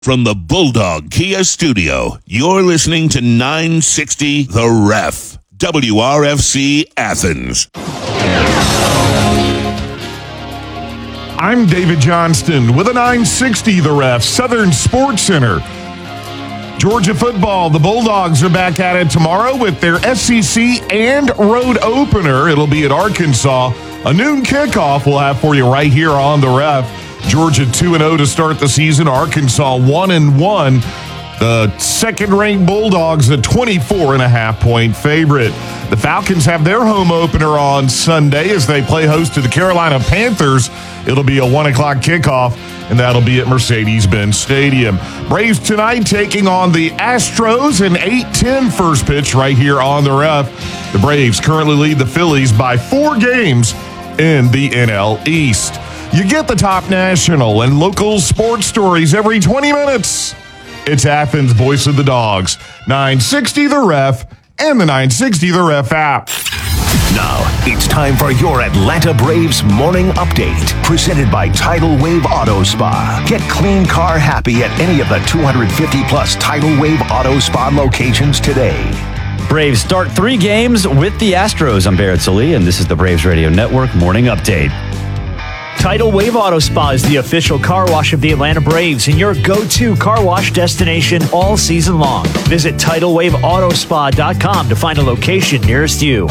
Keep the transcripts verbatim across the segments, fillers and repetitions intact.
From the Bulldog Kia Studio, you're listening to nine sixty The Ref, W R F C Athens. I'm David Johnston with a nine sixty The Ref, Southern Sports Center. Georgia football, the Bulldogs are back at it tomorrow with their S E C and road opener. It'll be at Arkansas. A noon kickoff we'll have for you right here on The Ref. Georgia two and oh to start the season. Arkansas one and one. The second-ranked Bulldogs a twenty-four and a half point favorite. The Falcons have their home opener on Sunday as they play host to the Carolina Panthers. It'll be a one o'clock kickoff, and that'll be at Mercedes-Benz Stadium. Braves tonight taking on the Astros, an eight ten first pitch right here on The Ref. The Braves currently lead the Phillies by four games in the N L East. You get the top national and local sports stories every twenty minutes. It's Athens' Voice of the Dogs, nine sixty The Ref, and the nine sixty The Ref app. Now, it's time for your Atlanta Braves morning update, presented by Tidal Wave Auto Spa. Get clean car happy at any of the two hundred fifty plus Tidal Wave Auto Spa locations today. Braves start three games with the Astros. I'm Barrett Salee, and this is the Braves Radio Network morning update. Tidal Wave Auto Spa is the official car wash of the Atlanta Braves and your go-to car wash destination all season long. Visit tidal wave auto spa dot com to find a location nearest you.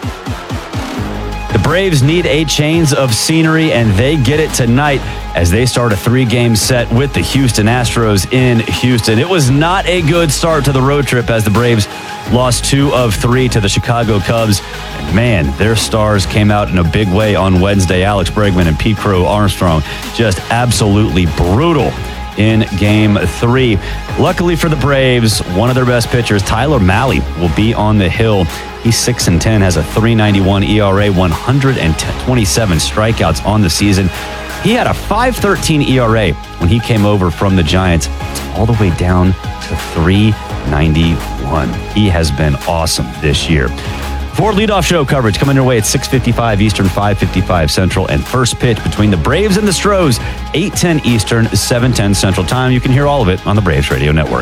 The Braves need a change of scenery, and they get it tonight as they start a three-game set with the Houston Astros in Houston. It was not a good start to the road trip as the Braves lost two of three to the Chicago Cubs. And man, their stars came out in a big way on Wednesday. Alex Bregman and Pete Crow Armstrong just absolutely brutal in game three. Luckily for the Braves, one of their best pitchers, Tyler Mahle, will be on the hill. He's six and ten, has a three ninety-one E R A, one hundred twenty-seven strikeouts on the season. He had a five thirteen E R A when he came over from the Giants. It's all the way down to three ninety-one. He has been awesome this year. For leadoff show coverage coming your way at six fifty-five Eastern, five fifty-five Central, and first pitch between the Braves and the Stros, eight ten Eastern, seven ten Central Time. You can hear all of it on the Braves Radio Network.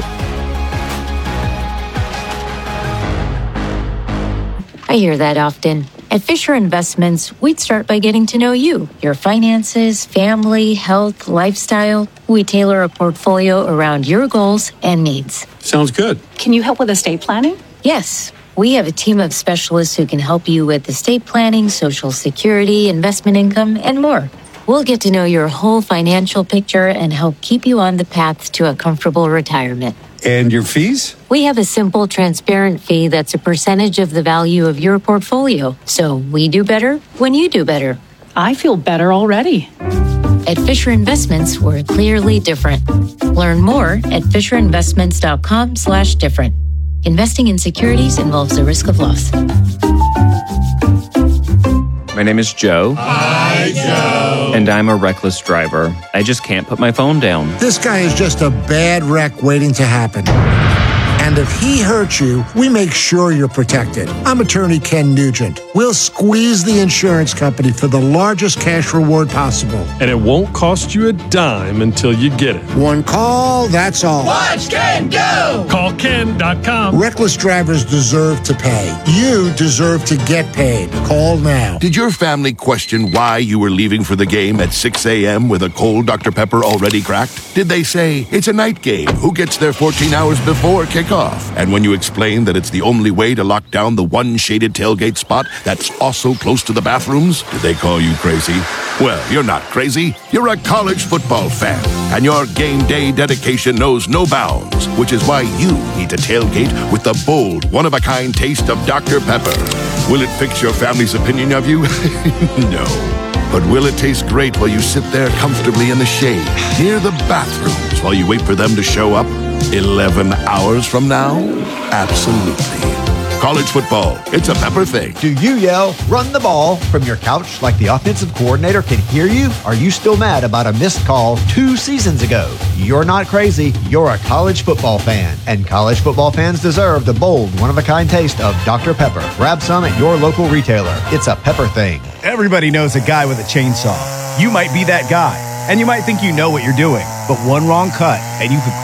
I hear that often. At Fisher Investments, we'd start by getting to know you, your finances, family, health, lifestyle. We tailor a portfolio around your goals and needs. Sounds good. Can you help with estate planning? Yes. We have a team of specialists who can help you with estate planning, Social Security, investment income, and more. We'll get to know your whole financial picture and help keep you on the path to a comfortable retirement. And your fees? We have a simple, transparent fee that's a percentage of the value of your portfolio. So we do better when you do better. I feel better already. At Fisher Investments, we're clearly different. Learn more at fisher investments dot com slash different. Investing in securities involves the risk of loss. My name is Joe. Hi, Joe. And I'm a reckless driver. I just can't put my phone down. This guy is just a bad wreck waiting to happen. And if he hurts you, we make sure you're protected. I'm attorney Ken Nugent. We'll squeeze the insurance company for the largest cash reward possible. And it won't cost you a dime until you get it. One call, that's all. Watch Ken go! Call Ken dot com. Reckless drivers deserve to pay. You deserve to get paid. Call now. Did your family question why you were leaving for the game at six a.m. with a cold Doctor Pepper already cracked? Did they say, it's a night game, who gets there fourteen hours before kickoff? And when you explain that it's the only way to lock down the one shaded tailgate spot that's also close to the bathrooms, did they call you crazy? Well, you're not crazy. You're a college football fan. And your game day dedication knows no bounds, which is why you need to tailgate with the bold, one-of-a-kind taste of Doctor Pepper. Will it fix your family's opinion of you? No. But will it taste great while you sit there comfortably in the shade, near the bathrooms, while you wait for them to show up eleven hours from now? Absolutely. College football, it's a Pepper thing. Do you yell, run the ball, from your couch like the offensive coordinator can hear you? Are you still mad about a missed call two seasons ago? You're not crazy. You're a college football fan. And college football fans deserve the bold, one-of-a-kind taste of Doctor Pepper. Grab some at your local retailer. It's a Pepper thing. Everybody knows a guy with a chainsaw. You might be that guy. And you might think you know what you're doing, but one wrong cut, and you could